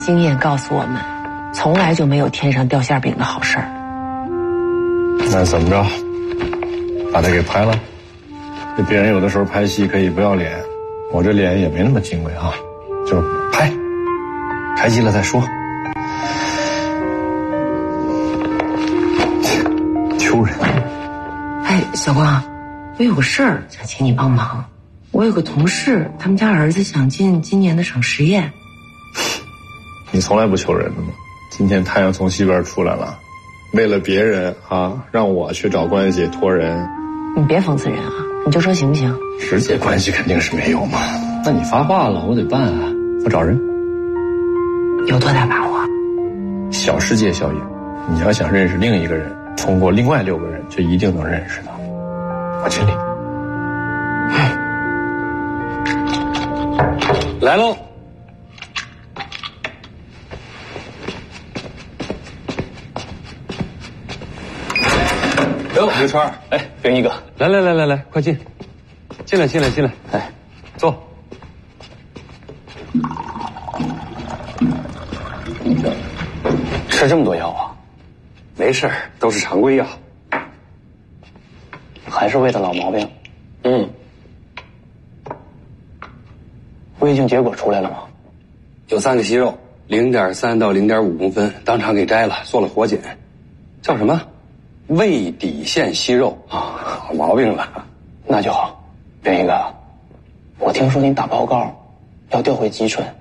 经验告诉我们，从来就没有天上掉馅饼的好事儿。 那怎么着？把他给拍了？这别人有的时候拍戏可以不要脸，我这脸也没那么金贵啊，就是拍，开机了再说。丢人！ 哎，小光，我有个事儿想请你帮忙。我有个同事，他们家儿子想进今年的省实验。 你从来不求人的吗？今天太阳从西边出来了，为了别人啊，让我去找关系托人。 你别讽刺人啊，你就说行不行？ 直接关系肯定是没有嘛。那你发话了，我得办啊，我找人。 有多大把握？ 小世界效应，你要想认识另一个人，通过另外6个人就一定能认识他。我尽力。 来喽！哟，刘川，哎，冰一哥，来，快进来，哎，坐。吃这么多药啊？没事，都是常规药。 还是胃的老毛病。胃镜结果出来了吗？ 有3个息肉，0.3到0.5公分，当场给摘了，做了活检，叫什么？胃底腺息肉啊，好毛病了。 那就好。冰一哥，我听说您打报告要调回吉春，